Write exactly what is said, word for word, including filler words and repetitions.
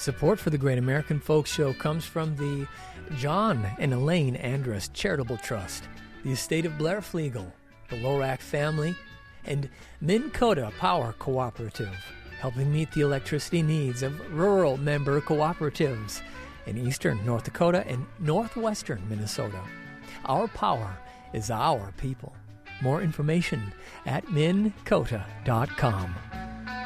Support for the Great American Folk Show comes from the John and Elaine Andrus Charitable Trust, the estate of Blair Flegel, the Lorac family, and Minn Kota Power Cooperative, helping meet the electricity needs of rural member cooperatives in eastern North Dakota and northwestern Minnesota. Our power is our people. More information at min kota dot com.